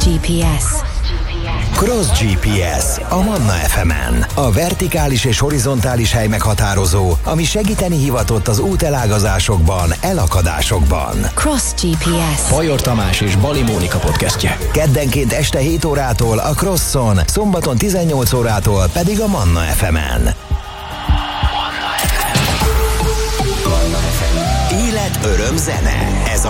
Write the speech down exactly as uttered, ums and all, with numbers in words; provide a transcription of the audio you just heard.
gé pé es. Cross gé pé es a Manna ef emen. A vertikális és horizontális hely meghatározó, ami segíteni hivatott az útelágazásokban, elakadásokban. Cross gé pé es. Bajor Tamás és Bali Mónika podcastje. Keddenként este hét órától a Crosson, szombaton tizennyolc órától pedig a Manna ef emen. Élet, öröm, zene. Ez a